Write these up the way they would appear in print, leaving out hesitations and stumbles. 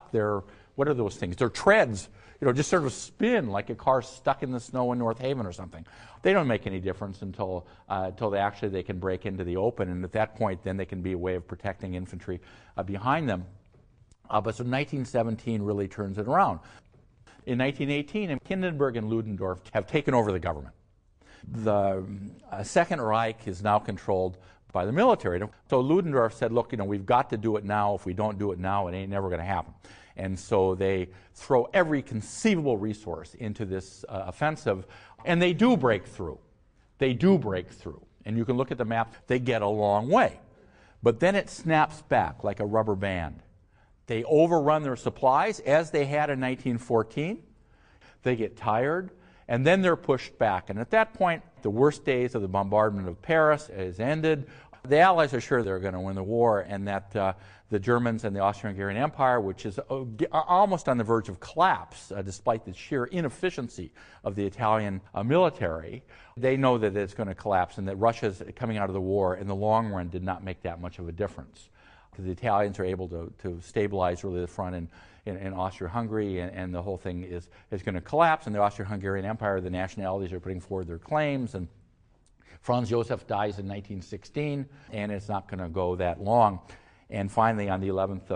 stuck. What are those things? They're treads, just sort of spin like a car stuck in the snow in North Haven or something. They don't make any difference until they can break into the open, and at that point, then they can be a way of protecting infantry behind them. But so 1917 really turns it around. In 1918, Hindenburg and Ludendorff have taken over the government. The Second Reich is now controlled by the military. So Ludendorff said, look, we've got to do it now. If we don't do it now, it ain't never going to happen. And so they throw every conceivable resource into this offensive, and they do break through. They do break through. And you can look at the map, they get a long way. But then it snaps back like a rubber band. They overrun their supplies, as they had in 1914. They get tired, and then they're pushed back. And at that point, the worst days of the bombardment of Paris is ended. The Allies are sure they're going to win the war, and that the Germans and the Austro-Hungarian Empire, which is almost on the verge of collapse, despite the sheer inefficiency of the Italian military, they know that it's going to collapse and that Russia's coming out of the war in the long run did not make that much of a difference. Because the Italians are able to stabilize really the front in Austria-Hungary, and the whole thing is going to collapse. And the Austro-Hungarian Empire, the nationalities are putting forward their claims, and Franz Josef dies in 1916, and it's not going to go that long. And finally, on the 11th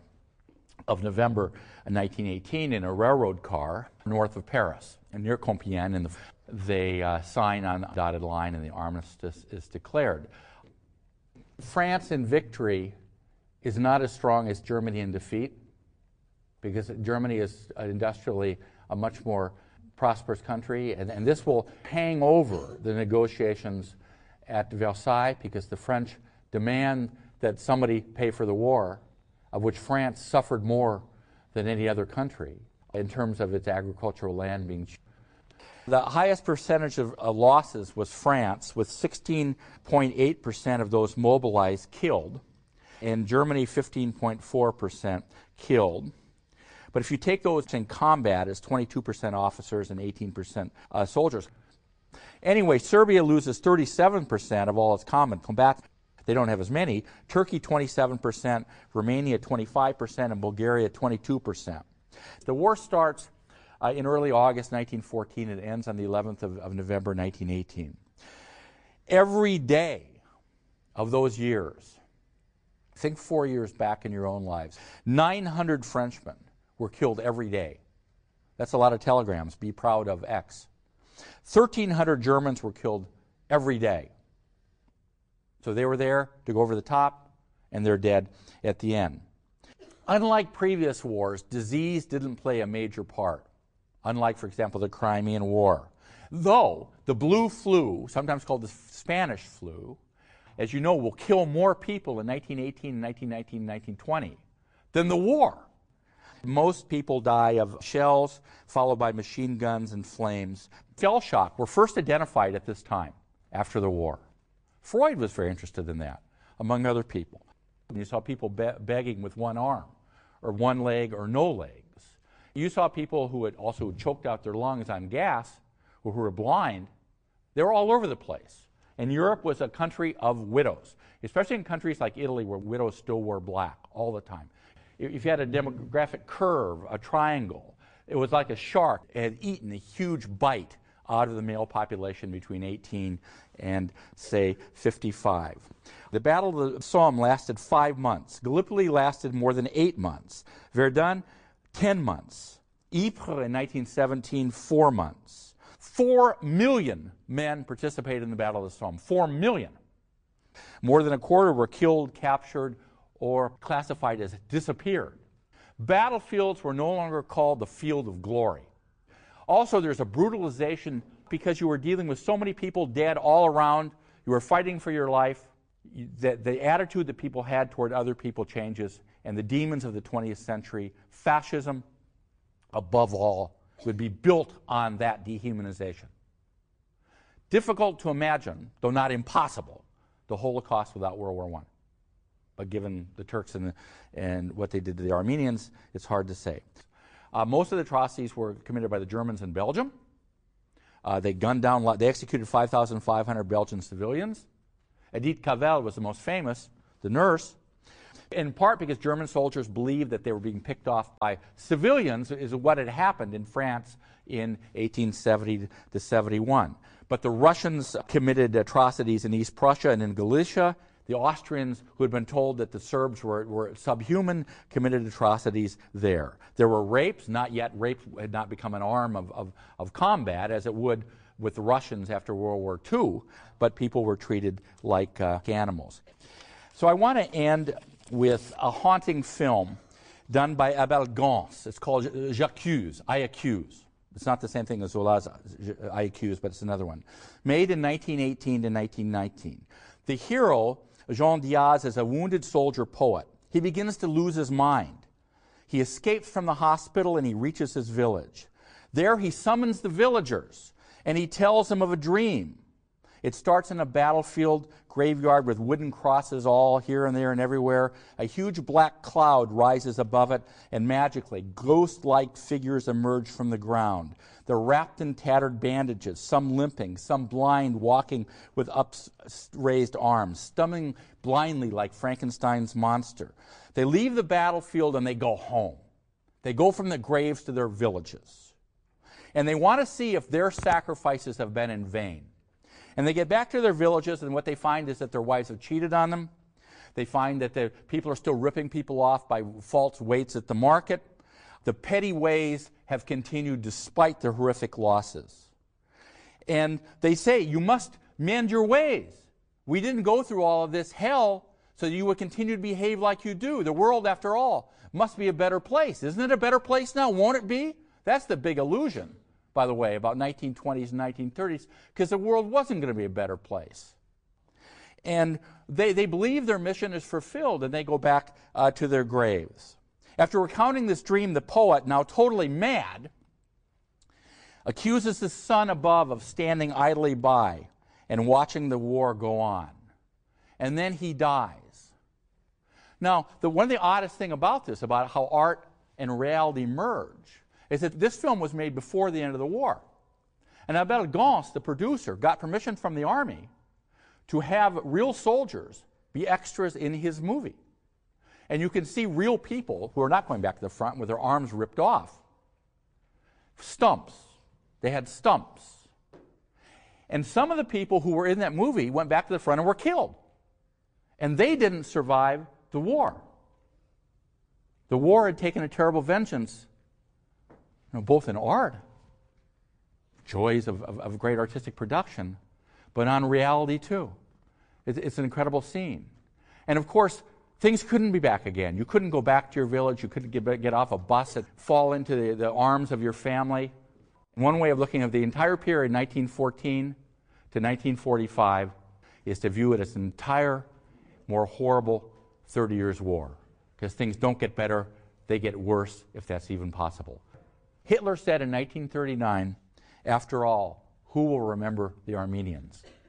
of November 1918, in a railroad car north of Paris, and near Compiègne, they sign on the dotted line, and the armistice is declared. France in victory is not as strong as Germany in defeat, because Germany is industrially a much more prosperous country, and this will hang over the negotiations at Versailles, because the French demand that somebody pay for the war, of which France suffered more than any other country in terms of its agricultural land being. The highest percentage of losses was France, with 16.8% of those mobilized killed, and Germany 15.4% killed. But if you take those in combat, it's 22% officers and 18% soldiers. Anyway, Serbia loses 37% of all its combatants. They don't have as many. Turkey 27%, Romania 25%, and Bulgaria 22%. The war starts in early August 1914. It ends on the 11th of November 1918. Every day of those years, think 4 years back in your own lives, 900 Frenchmen were killed every day. That's a lot of telegrams. Be proud of X. 1,300 Germans were killed every day. So they were there to go over the top, and they're dead at the end. Unlike previous wars, disease didn't play a major part. Unlike, for example, the Crimean War. Though the blue flu, sometimes called the Spanish flu, as you know, will kill more people in 1918, 1919, 1920 than the war. Most people die of shells, followed by machine guns and flames. Shell shock were first identified at this time, after the war. Freud was very interested in that, among other people. You saw people begging with one arm, or one leg, or no legs. You saw people who had also choked out their lungs on gas, or who were blind. They were all over the place. And Europe was a country of widows, especially in countries like Italy, where widows still wore black all the time. If you had a demographic curve, a triangle, it was like a shark. It had eaten a huge bite out of the male population between 18 and, say, 55. The Battle of the Somme lasted 5 months. Gallipoli lasted more than 8 months. Verdun, 10 months. Ypres in 1917, 4 months. 4 million men participated in the Battle of the Somme. 4 million. More than a quarter were killed, captured, or classified as disappeared. Battlefields were no longer called the field of glory. Also, there's a brutalization because you were dealing with so many people dead all around. You were fighting for your life. The attitude that people had toward other people changes, and the demons of the 20th century, fascism, above all, would be built on that dehumanization. Difficult to imagine, though not impossible, the Holocaust without World War I. But given the Turks and what they did to the Armenians, it's hard to say. Most of the atrocities were committed by the Germans in Belgium. They executed 5,500 Belgian civilians. Edith Cavell was the most famous, the nurse. in part because German soldiers believed that they were being picked off by civilians, is what had happened in France in 1870 to 71. But the Russians committed atrocities in East Prussia and in Galicia. The Austrians, who had been told that the Serbs were subhuman, committed atrocities there. There were rapes, not yet. Rape had not become an arm of combat, as it would with the Russians after World War II, but people were treated like animals. So I want to end with a haunting film done by Abel Gance. It's called J'accuse, I Accuse. It's not the same thing as Zola's I Accuse, but it's another one. Made in 1918 to 1919. The hero, Jean Diaz, is a wounded soldier poet. He begins to lose his mind. He escapes from the hospital and he reaches his village. There he summons the villagers and he tells them of a dream. It starts in a battlefield graveyard with wooden crosses all here and there and everywhere. A huge black cloud rises above it, and magically, ghost-like figures emerge from the ground. They're wrapped in tattered bandages, some limping, some blind, walking with upraised arms, stumbling blindly like Frankenstein's monster. They leave the battlefield and they go home. They go from the graves to their villages. And they want to see if their sacrifices have been in vain. And they get back to their villages, and what they find is that their wives have cheated on them. They find that the people are still ripping people off by false weights at the market. The petty ways have continued despite the horrific losses. And they say, you must mend your ways. We didn't go through all of this hell so that you would continue to behave like you do. The world, after all, must be a better place. Isn't it a better place now? Won't it be? That's the big illusion, by the way, about 1920s and 1930s, because the world wasn't going to be a better place. And they believe their mission is fulfilled, and they go back to their graves. After recounting this dream, the poet, now totally mad, accuses the sun above of standing idly by and watching the war go on. And then he dies. Now, one of the oddest things about this, about how art and reality merge, is that this film was made before the end of the war. And Abel Gance, the producer, got permission from the army to have real soldiers be extras in his movie. And you can see real people who are not going back to the front with their arms ripped off. Stumps. They had stumps. And some of the people who were in that movie went back to the front and were killed. And they didn't survive the war. The war had taken a terrible vengeance, both in art, joys of great artistic production, but on reality too. It's an incredible scene. And of course, things couldn't be back again. You couldn't go back to your village. You couldn't get off a bus and fall into the arms of your family. One way of looking at the entire period, 1914 to 1945, is to view it as an entire, more horrible 30 Years' War. Because things don't get better, they get worse, if that's even possible. Hitler said in 1939, after all, who will remember the Armenians?